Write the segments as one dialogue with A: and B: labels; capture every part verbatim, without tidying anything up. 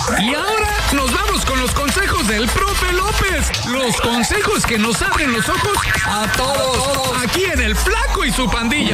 A: Y ahora nos vamos con los consejos del profe López. Los consejos que nos abren los ojos a todos. Aquí en El Flaco y su pandilla.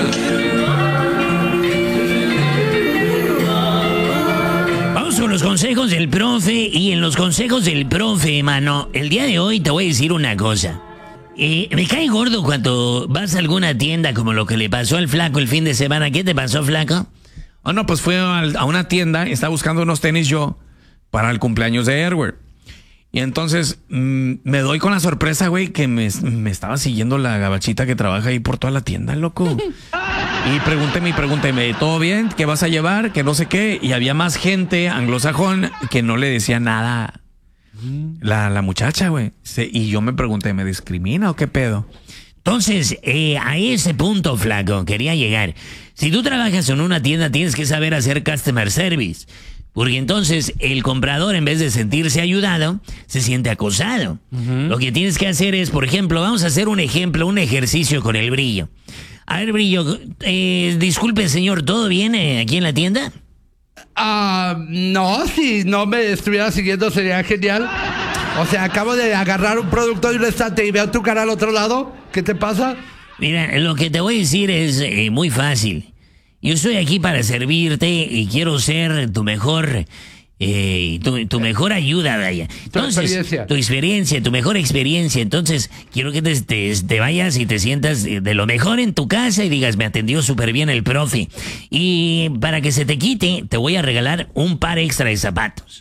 B: Vamos con los consejos del profe. Y en los consejos del profe, mano, el día de hoy te voy a decir una cosa. Eh, me cae gordo cuando vas a alguna tienda como lo que le pasó al Flaco el fin de semana. ¿Qué te pasó, Flaco?
C: Oh, no, pues fui a, a una tienda, estaba buscando unos tenis yo para el cumpleaños de Airwear. Y entonces mmm, me doy con la sorpresa, güey, que me, me estaba siguiendo la gabachita que trabaja ahí por toda la tienda, loco. Y pregúnteme y pregúnteme, ¿todo bien? ¿Qué vas a llevar? Que no sé qué. Y había más gente anglosajón que no le decía nada la, la muchacha, güey. Y yo me pregunté, ¿me discrimina o qué pedo?
B: Entonces, eh, a ese punto, Flaco, quería llegar. Si tú trabajas en una tienda, tienes que saber hacer customer service. Porque entonces el comprador, en vez de sentirse ayudado, se siente acosado. Uh-huh. Lo que tienes que hacer es, por ejemplo, vamos a hacer un ejemplo, un ejercicio con el Brillo. A ver, Brillo, eh, disculpe, señor, ¿todo bien eh, aquí en la tienda?
D: Ah, uh, no, si no me estuviera siguiendo sería genial. O sea, acabo de agarrar un producto de un estante y veo tu cara al otro lado. ¿Qué te pasa?
B: Mira, lo que te voy a decir es eh, muy fácil. Yo estoy aquí para servirte y quiero ser tu mejor, eh, tu, tu mejor ayuda, vaya. Entonces,
D: tu experiencia.
B: Tu experiencia, tu mejor experiencia. Entonces, quiero que te, te, te vayas y te sientas de lo mejor en tu casa y digas, me atendió súper bien el profe. Y para que se te quite, te voy a regalar un par extra de zapatos.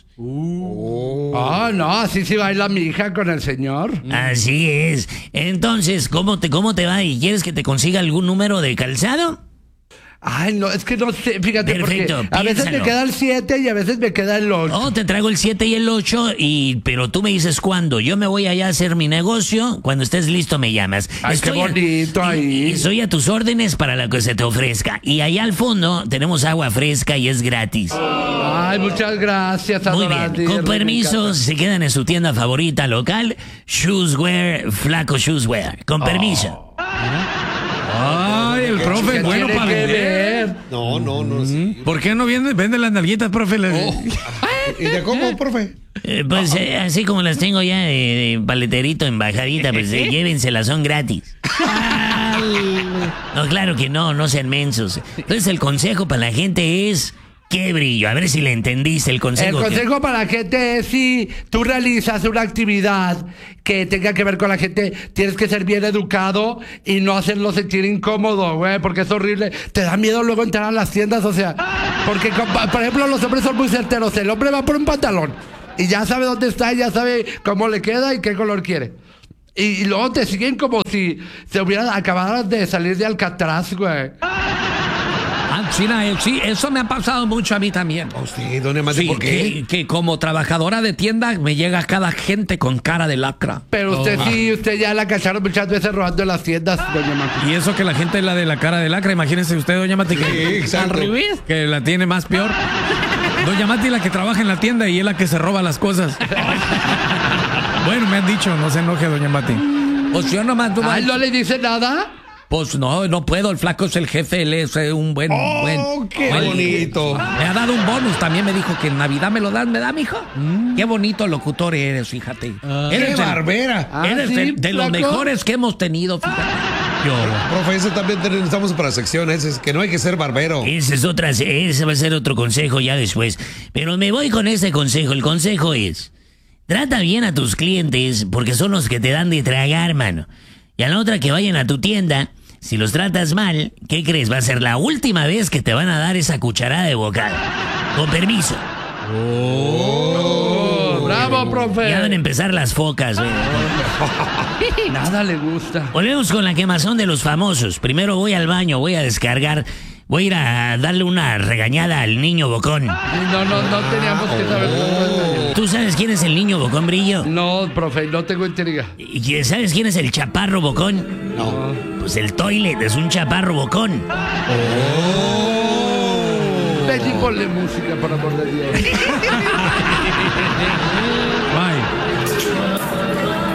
D: Uh. Oh, no, así sí baila mi hija con el señor.
B: Así es. Entonces, ¿cómo te, cómo te va? ¿Y quieres que te consiga algún número de calzado?
D: Ay, no, es que no sé, fíjate,
B: perfecto,
D: porque a veces me queda el siete y a veces me queda el ocho.
B: Oh, te traigo el siete y el ocho, y, pero tú me dices cuándo. Yo me voy allá a hacer mi negocio. Cuando estés listo me llamas.
D: Ay, estoy qué bonito
B: a,
D: ahí.
B: Y, y soy a tus órdenes para lo que se te ofrezca. Y allá al fondo tenemos agua fresca y es gratis.
D: Ay, muchas gracias.
B: Muy bien, con permiso, se quedan en su tienda favorita local, Shoeswear, Flaco Shoeswear. Con permiso.
D: Oh.
C: Ay, el profe es bueno para vender.
E: No, no, no. Sí.
C: ¿Por qué no vende, vende las nalguitas, profe?
E: Oh. ¿Y de cómo, profe?
B: Eh, pues eh, así como las tengo ya de, de paleterito en bajadita, pues eh, llévenselas, son gratis. No, claro que no, no sean mensos. Entonces el consejo para la gente es... ¿Qué, Brillo? A ver si le entendiste el consejo.
D: El consejo
B: que...
D: para la gente es si tú realizas una actividad que tenga que ver con la gente, tienes que ser bien educado y no hacerlo sentir incómodo, güey, porque es horrible. Te da miedo luego entrar a las tiendas, o sea, porque, por ejemplo, los hombres son muy certeros. El hombre va por un pantalón y ya sabe dónde está, y ya sabe cómo le queda y qué color quiere. Y, y luego te siguen como si se hubieran acabado de salir de Alcatraz, güey.
A: Sí, sí, eso me ha pasado mucho a mí también.
E: ¿A usted, doña Mati,
A: sí,
E: por qué?
A: Que, que como trabajadora de tienda me llega cada gente con cara de lacra.
D: Pero usted oh. sí, usted ya la cacharon muchas veces robando en las tiendas, doña Mati.
C: Y eso que la gente es la de la cara de lacra, imagínese usted, doña Mati, que,
A: sí, al revés,
C: que la tiene más peor. Doña Mati es la que trabaja en la tienda y es la que se roba las cosas. Bueno, me han dicho, no se enoje, doña Mati.
A: Pues yo nomás...
D: Ay, ¿no le dice nada?
A: Pues no, no puedo, el Flaco es el jefe, él es un buen...
E: ¡Oh,
A: buen,
E: qué
A: buen,
E: bonito!
A: Me ha dado un bonus, también me dijo que en Navidad me lo dan, ¿me da, mijo? Mm. Qué bonito locutor eres, fíjate.
E: Ah, ¡Qué
A: eres
E: barbera!
A: El, eres
D: ¿Ah, sí,
A: de, de los mejores que hemos tenido, fíjate.
E: Yo. Profe, ese también necesitamos para sección, ese es que no hay que ser barbero.
B: Ese es otra, ese va a ser otro consejo ya después. Pero me voy con ese consejo, el consejo es... Trata bien a tus clientes porque son los que te dan de tragar, mano. Y a la otra que vayan a tu tienda... Si los tratas mal, ¿qué crees? Va a ser la última vez que te van a dar esa cucharada de bocado. Con permiso.
D: Oh, ¡bravo, profe!
B: Ya van a empezar las focas, güey.
D: Nada le gusta.
B: Volvemos con la quemazón de los famosos. Primero voy al baño, voy a descargar... Voy a ir a darle una regañada al niño bocón.
D: No, no, no teníamos que saber.
B: Oh. ¿Tú sabes quién es el niño bocón, Brillo?
D: No, profe, no tengo intriga.
B: ¿Y sabes quién es el chaparro bocón?
D: No.
B: Pues el toilet es un chaparro bocón.
D: Oh. Ven y ponle música, por amor de Dios.
C: Bye.